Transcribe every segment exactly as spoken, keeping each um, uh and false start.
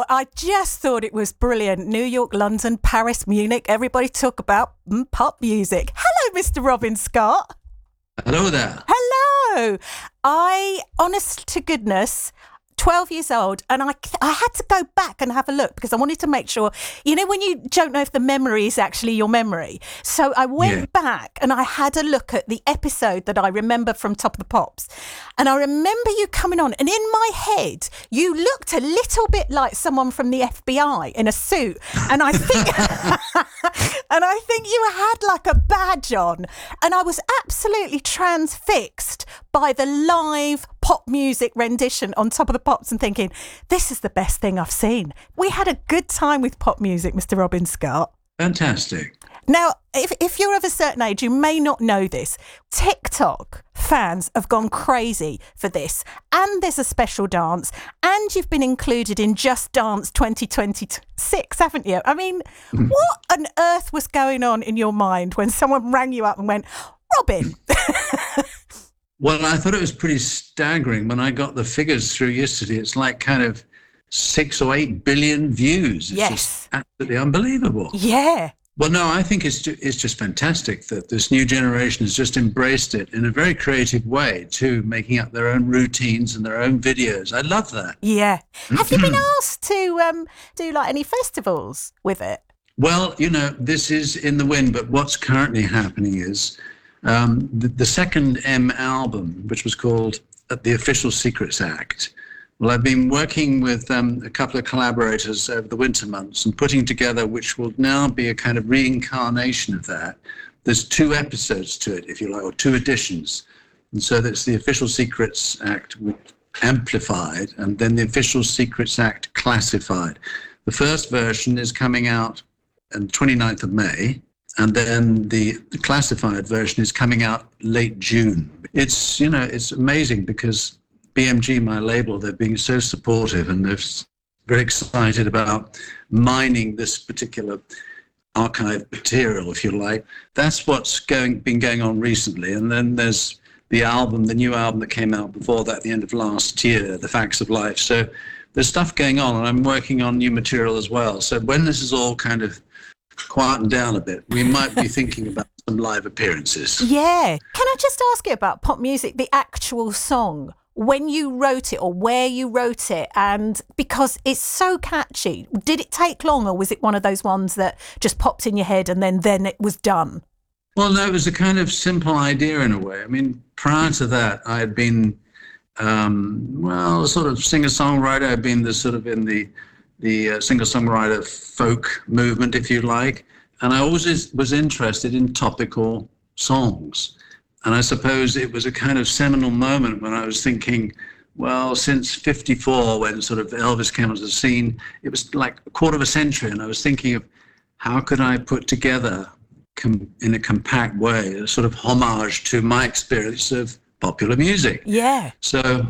I just thought it was brilliant. New York, London, Paris, Munich. Everybody talk about mm, pop music. Hello, Mister Robin Scott. Hello there. Hello. I, honest to goodness, twelve years old, and I, I had to go back and have a look because I wanted to make sure, you know, when you don't know if the memory is actually your memory. So I went Yeah. back and I had a look at the episode that I remember from Top of the Pops. And I remember you coming on, and in my head, you looked a little bit like someone from the F B I in a suit. And I think, and I think you had like a badge on, and I was absolutely transfixed by the live pop music rendition on Top of the Pops and thinking, this is the best thing I've seen. We had a good time with pop music, Mister Robin Scott. Fantastic. Now, if, if you're of a certain age, you may not know this. TikTok fans have gone crazy for this. And there's a special dance. And you've been included in Just Dance twenty twenty-six, haven't you? I mean, what on earth was going on in your mind when someone rang you up and went, Robin? Well, I thought it was pretty staggering when I got the figures through yesterday. It's like kind of six or eight billion views. It's Yes. just absolutely unbelievable. Yeah. Well, no, I think it's ju- it's just fantastic that this new generation has just embraced it in a very creative way too, making up their own routines and their own videos. I love that. Yeah. Have you been asked to um, do like any festivals with it? Well, you know, this is in the wind, but what's currently happening is um, the, the second M album, which was called The Official Secrets Act. Well, I've been working with um, a couple of collaborators over the winter months and putting together, which will now be a kind of reincarnation of that. There's two episodes to it, if you like, or two editions. And so that's the Official Secrets Act amplified and then the Official Secrets Act classified. The first version is coming out on the twenty-ninth of May, and then the, the classified version is coming out late June. It's, you know, it's amazing because B M G, my label, they're being so supportive and they're very excited about mining this particular archive material, if you like. That's what's going been going on recently. And then there's the album, the new album that came out before that, the end of last year, The Facts of Life. So there's stuff going on, and I'm working on new material as well. So when this is all kind of quietened down a bit, we might be thinking about some live appearances. Yeah. Can I just ask you about pop music, the actual song? When you wrote it or where you wrote it, and because it's so catchy, did it take long, or was it one of those ones that just popped in your head and then then it was done? Well, no, it was a kind of simple idea in a way. I mean, prior to that, I had been, um, well, a sort of singer-songwriter. I'd been the sort of in the the uh, singer-songwriter folk movement, if you like, and I always was interested in topical songs. And I suppose it was a kind of seminal moment when I was thinking, well, since fifty-four, when sort of Elvis came onto the scene, it was like a quarter of a century. And I was thinking of how could I put together com- in a compact way a sort of homage to my experience of popular music. Yeah. So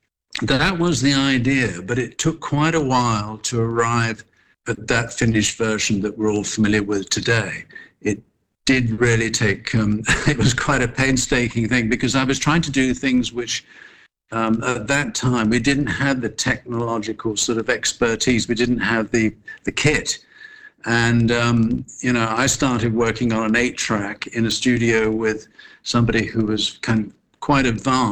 that was the idea, but it took quite a while to arrive at that finished version that we're all familiar with today. It did really take, um, it was quite a painstaking thing because I was trying to do things which um, at that time we didn't have the technological sort of expertise, we didn't have the, the kit. And, um, you know, I started working on an eight track in a studio with somebody who was kind of quite advanced.